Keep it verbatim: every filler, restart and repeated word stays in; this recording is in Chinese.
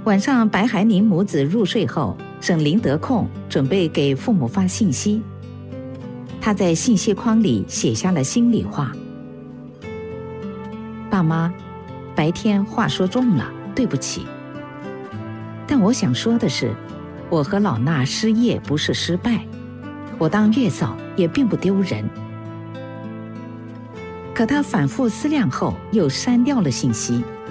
晚上，白海宁母子入睡后，沈林得空准备给父母发信息。他在信息框里写下了心里话：爸妈，白天话说重了，对不起。但我想说的是，我和老衲失业不是失败，我当月嫂也并不丢人。可他反复思量后，又删掉了信息。